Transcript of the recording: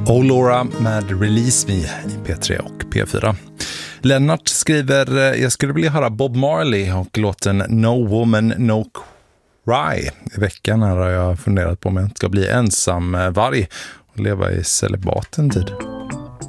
Oh Laura med Release Me i P3 och P4. Lennart skriver, jag skulle vilja höra Bob Marley och låten No Woman No Cry. I veckan här har jag funderat på om jag ska bli ensam varg och leva i celibat en tid.